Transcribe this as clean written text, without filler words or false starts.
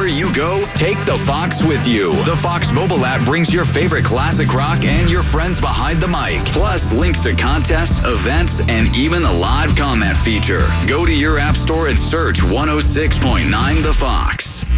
you go, take the Fox with you. The Fox mobile app brings your favorite classic rock and your friends behind the mic. Plus, links to contests, events, and even a live comment feature. Go to your app store and search 106.9 The Fox.